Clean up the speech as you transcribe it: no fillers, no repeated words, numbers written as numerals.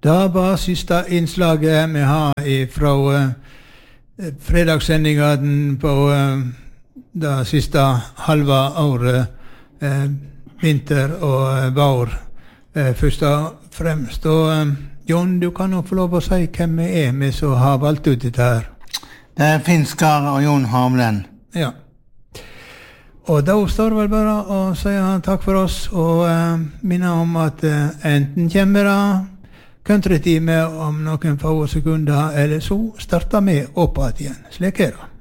Det var siste innslaget vi har fra fredagssendingen på det siste halve året, vinter og vår, først og fremst. Og John, du kan nok få lov å si hvem vi som har valgt ut dette her. Det Finn Skar og Jon Havlen. Ja. Og da står det vel bare å si takk for oss, og minne om at enten kommer det countrytime om noen få sekunder, eller så starter vi opp igjen. Slik er det.